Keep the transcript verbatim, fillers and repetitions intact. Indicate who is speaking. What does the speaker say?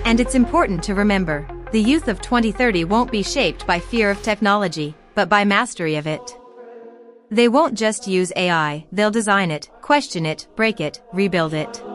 Speaker 1: And it's important to remember, the youth of twenty thirty won't be shaped by fear of technology, but by mastery of it. They won't just use A I, they'll design it, question it, break it, rebuild it.